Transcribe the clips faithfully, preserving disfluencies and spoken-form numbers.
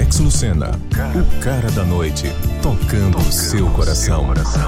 Alex Lucena, o cara da noite, tocando o seu coração.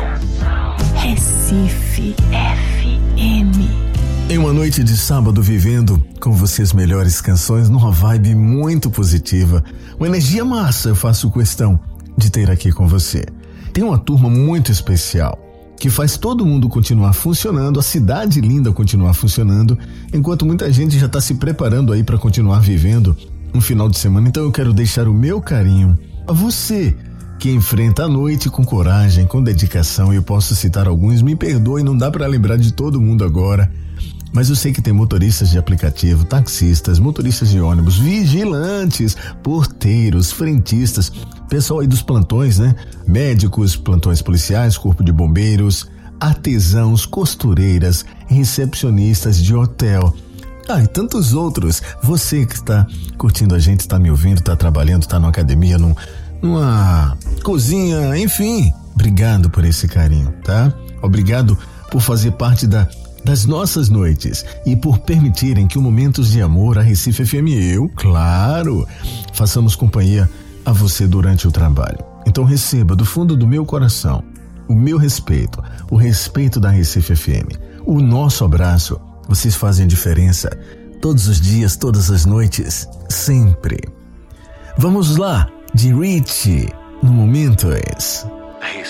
Recife F M. Em uma noite de sábado, vivendo com você as melhores canções, numa vibe muito positiva, uma energia massa, eu faço questão de ter aqui com você. Tem uma turma muito especial que faz todo mundo continuar funcionando, a cidade linda continuar funcionando, enquanto muita gente já está se preparando aí para continuar vivendo um final de semana. Então eu quero deixar o meu carinho a você que enfrenta a noite com coragem, com dedicação. Eu posso citar alguns, me perdoe, não dá para lembrar de todo mundo agora, mas eu sei que tem motoristas de aplicativo, taxistas, motoristas de ônibus, vigilantes, porteiros, frentistas, pessoal aí dos plantões, né? Médicos, plantões policiais, corpo de bombeiros, artesãos, costureiras, recepcionistas de hotel. Ah, e tantos outros. Você que está curtindo a gente, está me ouvindo, está trabalhando, está numa academia, num, numa cozinha, enfim. Obrigado por esse carinho, tá? Obrigado por fazer parte da das nossas noites e por permitirem que o Momentos de Amor, a Recife F M, eu, claro, façamos companhia a você durante o trabalho. Então receba do fundo do meu coração o meu respeito, o respeito da Recife F M, o nosso abraço. Vocês fazem diferença todos os dias, todas as noites, sempre. Vamos lá, de Rich, no Momentos.